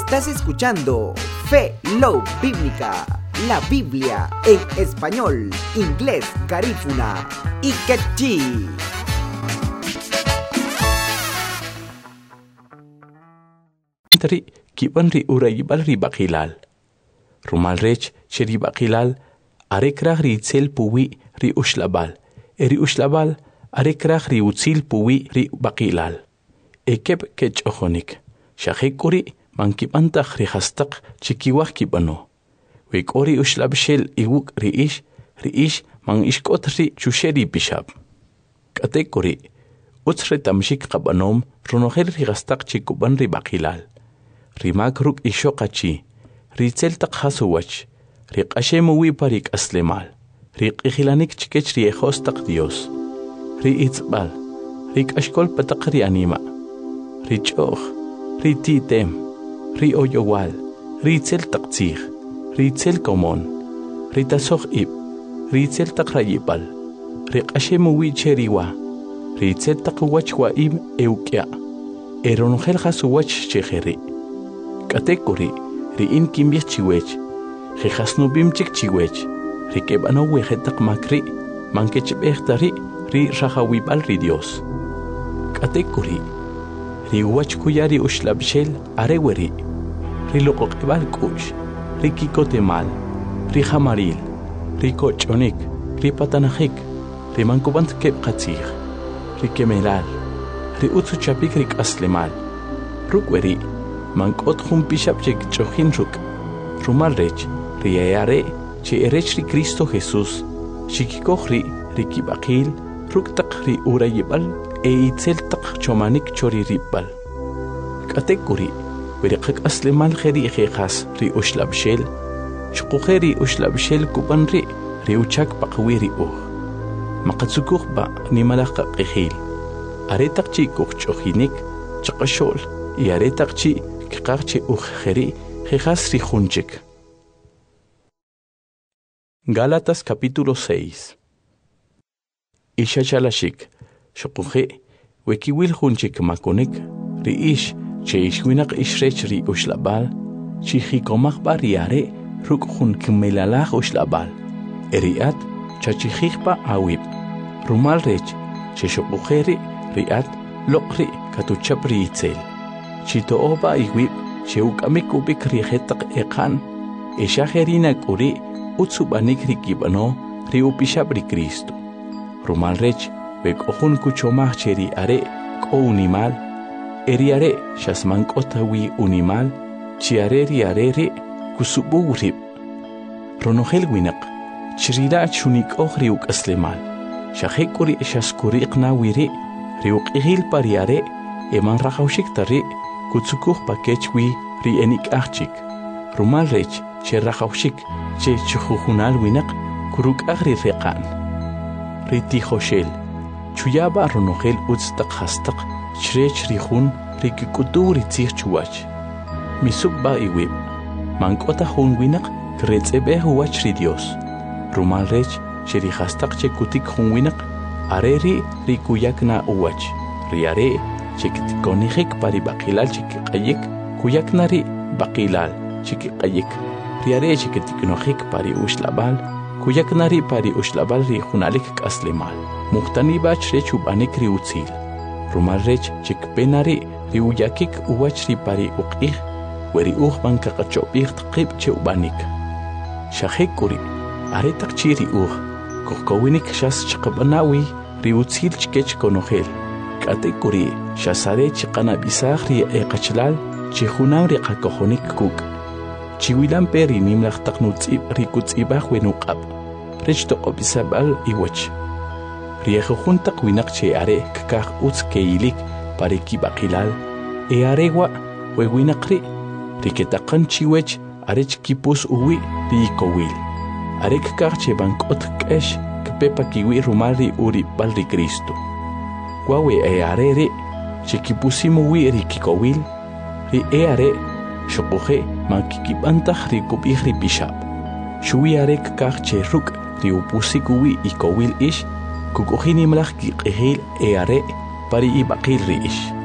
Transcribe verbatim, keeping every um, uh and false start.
Estás escuchando Fe Love Bíblica, la Biblia en español, inglés, garífuna y quechí. Tari kiban ri urayibal ri bakilal. Rumal rech sheri bakilal arekrah ri tsel puwi ri ushlabal. Eri ushlabal arekrah ri utzil puwi ri bakilal. Ekep kech ojonik. Shahekuri man kibantach ri hastak chikiwah kibano. Wek ori ushlab shel iwuk ri ish, ri ish man ishkot ri chusheri bishab. Katekuri utsre tamshik kabanom runohel ri hastak chikuban ri bakilal. Rimak ruk ishokachi, ritzel tak hasuwach, rik ashemuwi parik aslemal, rik ihilanik chikech riejos tak Dios, ri itzbal, rik ashkol patak ri anima, ri choch, ri titem, ri oyowal, ritzel tak tzich, ritzel komon, ri tasoch ib, ritzel tak rayipal, rik ashemuwi cheriwa, ritzel tak wach wa ib eukya, eronogel hasuwach chejeri. Katekuri, ri in kimbias chiwech, ri hasnubim chik chiwech, ri kebano wejetak makri, mankech bechtari, ri rahawibal ri Dios. Katekuri, ri wach kuyari ushlabshel areweri, ri lokokebal kush, ri kikotemal, ri hamaril, ri kochonik, ri patanahik, ri mankubant keb katzich, ri kemelal, ri utsuchapik rik aslemal, rukweri, Mankot jun bishap chek chojin ruk. Rumal rech, riayare, che erech ri Cristo Jesús. Shikikohri, ri kibakil, ruk tak ri urayibal, e itzel tak chomanik chori ribal. Katekuri, wirikak aslemal kheri ejejas ri ushlabshel. Shkukheri ushlabshel kubanri, ri uchak pakawiri uh. Makatsukuk ba ni malaka kehil. Aretak chi kuch chojinik, chakashol, y aretak chi Kikakchi ujeri, jejas rijunchik. Gálatas capítulo seis. Ishachalashik, shokuje, wekiwil junchik makonik, ri ish, che ishwinak ishrech ri ushlabal, chihikomach bariare, ruk jun kimelalach ushlabal, eriat, chachihikpa awib, rumal rech, che shokujeri, riat, lokri, katuchapri itzel. Chito oba iwib, cheuk amikubik rijetak ekan, eshajerina kuri, utsubanik rikibano, riupishabri Cristo. Rumal rech, bek ojun kuchomach cheri are, ko unimal, eriare, shasmankotawi unimal, chiare riarere, kusuburib. Ronogel winak, chirira chunik oh riuk aslemal, shahekuri eshaskuriq na wiri, riuk ihil pariare, eman rajaushik tari, Kutsukuh pakechwi ri enik achik. Rumal rech, che rajaushik, che chuhunal winak, kuruk agri reqan. Riti hoshel, chuyaba ronogel utstak hastak, chrech rihun, rikikutu ritzich chuach. Misuk ba iwib, mankota hun winak, kretsebe huach ri Dios. Rumal rech, che rihastak che kutik hun winak, areri rikuyak na uach. Riare, Chiktikonijik pari bakilal chikikayik, kuyaknari bakilal chikikayik. Riare chikitiknojik pari ushlabal, kuyaknari pari ushlabal ri junalik kaslemal. Muhtani bach rech ubanik ri utzil. Rumal rech chikpenari ri uyakik uwach ri pari uqih, weri uhban kakachopih tqib che ubanik. Shahekuri, aretak chi ri uh, kokowinik shas chikabanawi ri utzil chikech konojel. Katekuri, shasare chikana bisahri e kachlal, chihunam riqakohonik kuk. Chiwilan peri nimlach taknutzib rikutzibah wenukab. Rechto obisabal iwach. Riejojun takwinak che are kakah utz keilik pariki bakilal. E arewa wewinakri. Riketakan chiwech arech kipus uwi riikowil. Arek kakah che bankot kesh kpepa kiwi rumari uri balri Cristo. Wawe e arere, chikipusimu wi rikikowil, ri e are, shokoje, mankikibantach rikubih ripishab. Shui arek kach che ruk, ri upusikuwi ikowil ish, kukuhinimlach kikehil e are, pari ibakil ri ish.